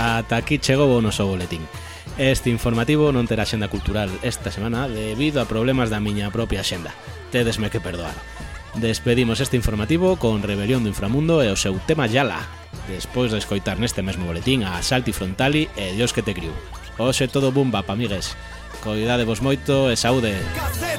ata aquí chegou o noso boletín. Este informativo non terá xenda cultural esta semana debido a problemas da miña propia xenda. Tedesme que perdoar. Despedimos este informativo con Rebelión do Inframundo e o seu tema Yala, despois de escoitar neste mesmo boletín a Salti Frontali e Dios que te criou. Hoxe todo bumba, pa amigues. Coidadevos moito e saúde.